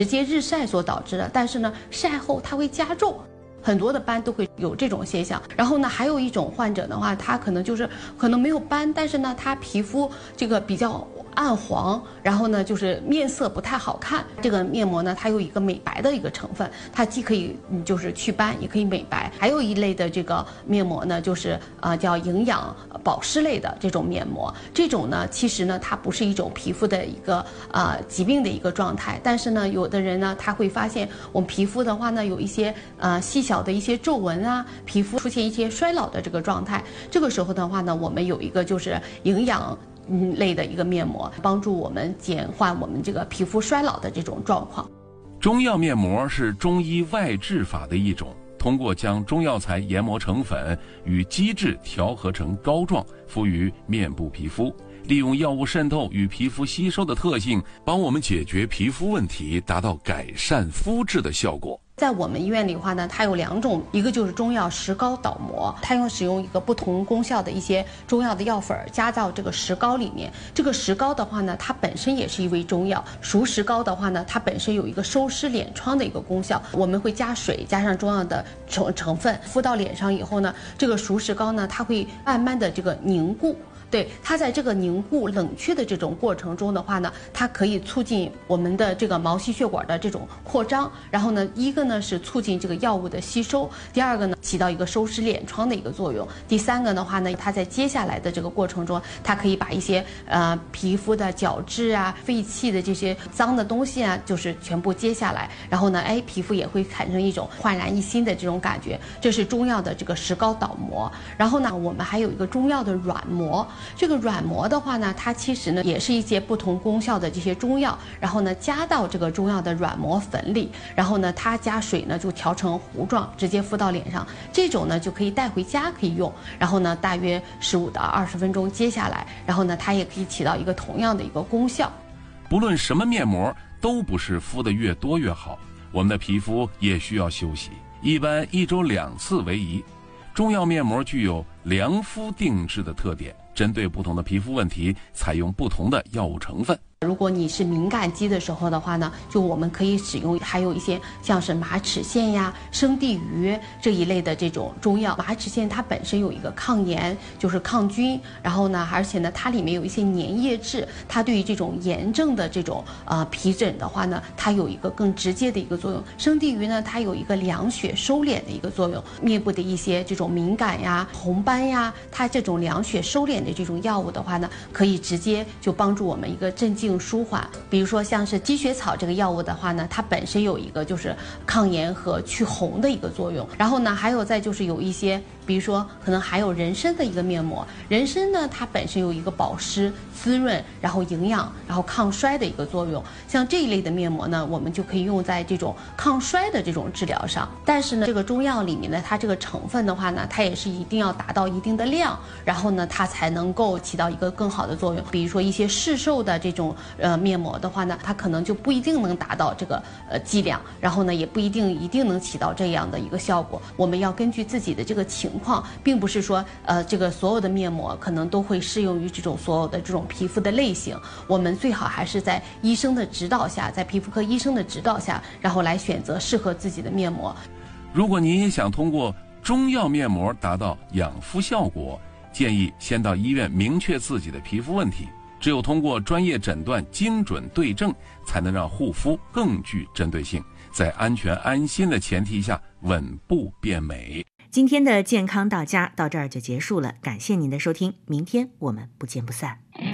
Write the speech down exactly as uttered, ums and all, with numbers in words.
直接日晒所导致的，但是呢，晒后它会加重。很多的斑都会有这种现象，然后呢，还有一种患者的话，他可能就是可能没有斑，但是呢，他皮肤这个比较暗黄，然后呢，就是面色不太好看。这个面膜呢，它有一个美白的一个成分，它既可以嗯就是祛斑，也可以美白。还有一类的这个面膜呢，就是呃叫营养保湿类的这种面膜。这种呢，其实呢，它不是一种皮肤的一个呃疾病的一个状态，但是呢，有的人呢，他会发现我们皮肤的话呢，有一些呃细小的一些皱纹啊，皮肤出现一些衰老的这个状态。这个时候的话呢，我们有一个就是营养嗯类的一个面膜，帮助我们减缓我们这个皮肤衰老的这种状况。 中药面膜是中医外治法的一种，通过将中药材研磨成粉，与基质调合成膏状，敷于面部皮肤，利用药物渗透与皮肤吸收的特性，帮我们解决皮肤问题，达到改善肤质的效果。 在我们医院里的话呢，它有两种，一个就是中药石膏导膜，它用使用一个不同功效的一些中药的药粉加到这个石膏里面。这个石膏的话呢，它本身也是一味中药。熟石膏的话呢，它本身有一个收湿脸疮的一个功效。我们会加水，加上中药的成成分，敷到脸上以后呢，这个熟石膏呢，它会慢慢的这个凝固。对，它在这个凝固冷却的这种过程中的话呢，它可以促进我们的这个毛细血管的这种扩张，然后呢，一个呢是促进这个药物的吸收，第二个呢起到一个收湿脸疮的一个作用，第三个的话呢，它在接下来的这个过程中，它可以把一些呃皮肤的角质啊、废气的这些脏的东西啊，就是全部接下来，然后呢，哎，皮肤也会产生一种焕然一新的这种感觉。这是中药的这个石膏导膜。然后呢，我们还有一个中药的软膜。这个软膜的话呢，它其实呢也是一些不同功效的这些中药，然后呢加到这个中药的软膜粉里，然后呢它加水呢就调成糊状，直接敷到脸上。这种呢就可以带回家可以用，然后呢大约十五到二十分钟接下来，然后呢它也可以起到一个同样的一个功效。 不论什么面膜，都不是敷得越多越好，我们的皮肤也需要休息，一般一周两次为宜。中药面膜具有凉敷定制的特点，针对不同的皮肤问题，采用不同的药物成分。 如果你是敏感肌的时候的话呢，就我们可以使用还有一些像是马齿苋呀、生地榆这一类的这种中药。马齿苋它本身有一个抗炎，就是抗菌，然后呢，而且呢，它里面有一些粘液质，它对于这种炎症的这种呃皮疹的话呢，它有一个更直接的一个作用。生地榆呢，它有一个凉血收敛的一个作用，面部的一些这种敏感呀、红斑呀，它这种凉血收敛的这种药物的话呢，可以直接就帮助我们一个镇静舒缓。比如说像是积雪草这个药物的话呢，它本身有一个就是抗炎和去红的一个作用。然后呢，还有再就是有一些，比如说可能还有人参的一个面膜，人参呢它本身有一个保湿、滋润，然后营养，然后抗衰的一个作用。像这一类的面膜呢，我们就可以用在这种抗衰的这种治疗上。但是呢，这个中药里面呢，它这个成分的话呢，它也是一定要达到一定的量，然后呢，它才能够起到一个更好的作用。比如说一些市售的这种呃面膜的话呢，它可能就不一定能达到这个呃剂量，然后呢，也不一定一定能起到这样的一个效果。我们要根据自己的这个情况，并不是说呃这个所有的面膜可能都会适用于这种所有的这种皮肤的类型。我们最好还是在医生的指导下，在皮肤科医生的指导下，然后来选择适合自己的面膜。 如果您也想通过中药面膜达到养肤效果，建议先到医院明确自己的皮肤问题。只有通过专业诊断、精准对症，才能让护肤更具针对性，在安全安心的前提下稳步变美。 今天的健康到家到这儿就结束了，感谢您的收听，明天我们不见不散。